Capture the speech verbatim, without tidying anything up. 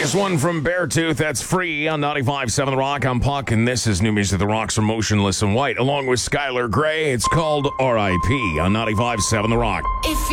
Biggest one from Beartooth. That's Free on ninety-five point seven The Rock. I'm Puck, and this is new music. The Rocks are Motionless in White, along with Skylar Grey. It's called R I P on ninety-five point seven The Rock. If